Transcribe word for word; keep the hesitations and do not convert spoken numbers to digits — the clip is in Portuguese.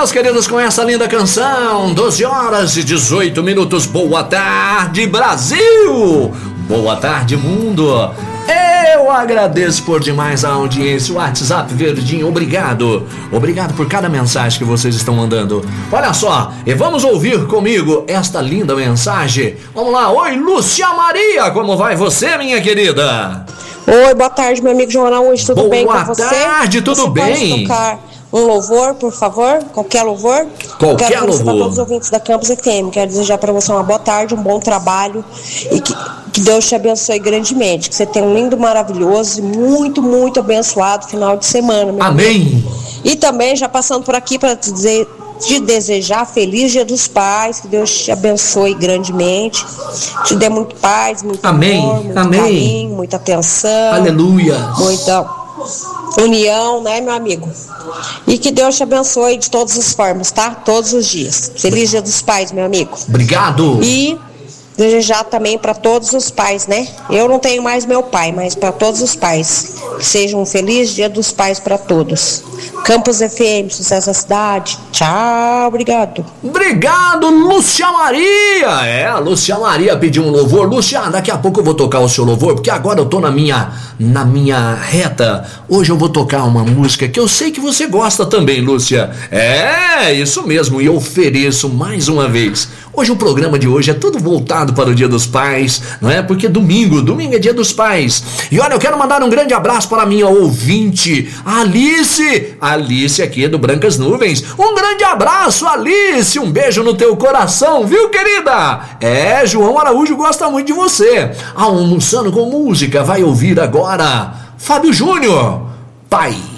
meus queridos, com essa linda canção. doze horas e dezoito minutos. Boa tarde, Brasil! Boa tarde, mundo! Eu agradeço por demais a audiência, o WhatsApp Verdinho, obrigado. Obrigado por cada mensagem que vocês estão mandando. Olha só, e vamos ouvir comigo esta linda mensagem. Vamos lá, oi Lúcia Maria, como vai você, minha querida? Oi, boa tarde, meu amigo João Araújo, tudo boa bem com você? Boa tarde, tudo você bem? Pode tocar um louvor, por favor? Qualquer louvor? Qualquer Quero louvor. Para todos os ouvintes da Campus F M. Quero desejar para você uma boa tarde, um bom trabalho e que, que Deus te abençoe grandemente. Que você tenha um lindo, maravilhoso e muito, muito abençoado final de semana. Meu Amém. amigo. E também, já passando por aqui para te dizer, te desejar feliz Dia dos Pais, que Deus te abençoe grandemente, te dê muito paz, muito Amém. amor, muito Amém. carinho, muita atenção. Aleluia. Muita união, né, meu amigo? E que Deus te abençoe de todas as formas, tá? Todos os dias. Feliz Dia dos Pais, meu amigo. Obrigado. E desejar também para todos os pais, né? Eu não tenho mais meu pai, mas para todos os pais. Que seja um feliz Dia dos Pais para todos. Campus F M, sucesso da cidade. Tchau, obrigado. Obrigado, Lúcia Maria. É, a Lúcia Maria pediu um louvor. Lúcia, daqui a pouco eu vou tocar o seu louvor, porque agora eu tô na minha, na minha reta. Hoje eu vou tocar uma música que eu sei que você gosta também, Lúcia. É, isso mesmo, e eu ofereço mais uma vez. Hoje o programa de hoje é tudo voltado para o Dia dos Pais, não é? Porque domingo, domingo é Dia dos Pais. E olha, eu quero mandar um grande abraço para a minha ouvinte, Alice. Alice aqui do Brancas Nuvens. Um grande abraço, Alice. Um beijo no teu coração, viu, querida? É, João Araújo gosta muito de você. Almoçando com música, vai ouvir agora Fábio Júnior, Pai.